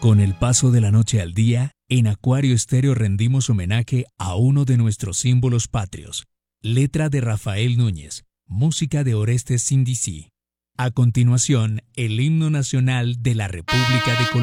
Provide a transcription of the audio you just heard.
Con el paso de la noche al día, en Acuario Estéreo rendimos homenaje a uno de nuestros símbolos patrios. Letra de Rafael Núñez, música de Orestes Sindicí. A continuación, el himno nacional de la República de Colombia.